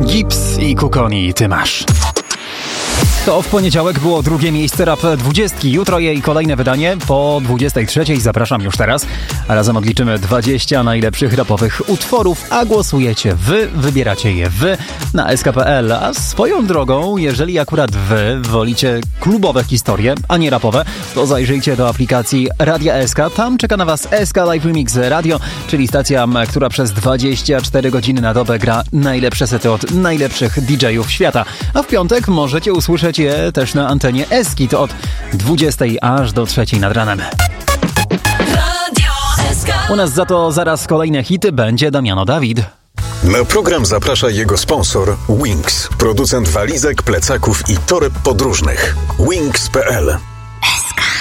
Gips i Kukoni, ty masz. To w poniedziałek było drugie miejsce Rap 20. Jutro jej kolejne wydanie po 23. Zapraszam już teraz. A razem odliczymy 20 najlepszych rapowych utworów, a głosujecie wy, wybieracie je wy na sk.pl. A swoją drogą, jeżeli akurat wy wolicie klubowe historie, a nie rapowe, to zajrzyjcie do aplikacji Radia SK. Tam czeka na was SK Live Remix Radio, czyli stacja, która przez 24 godziny na dobę gra najlepsze sety od najlepszych DJ-ów świata. A w piątek możecie usłyszeć je też na antenie Eski, to od 20 aż do 3 nad ranem. U nas za to zaraz kolejne hity będzie Damiano Dawid. Na program zaprasza jego sponsor Wings, producent walizek, plecaków i toreb podróżnych. Wings.pl